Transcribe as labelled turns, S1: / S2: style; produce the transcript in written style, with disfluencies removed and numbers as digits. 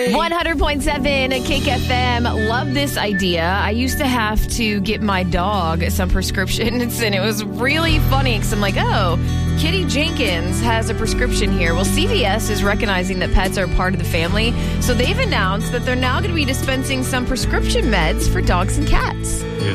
S1: 100.7 Kick FM. Love this idea. I used to have to get my dog some prescriptions, and it was really funny because I'm like, oh, Kitty Jenkins has a prescription here. Well, CVS is recognizing that pets are part of the family, so they've announced that they're now going to be dispensing some prescription meds for dogs and cats.